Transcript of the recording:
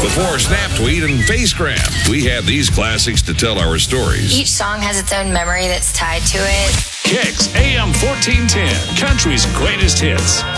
Before Snap Tweet and Face Grab, we have these classics to tell our stories. Each song has its own memory that's tied to it. Kicks AM 1410, country's greatest hits.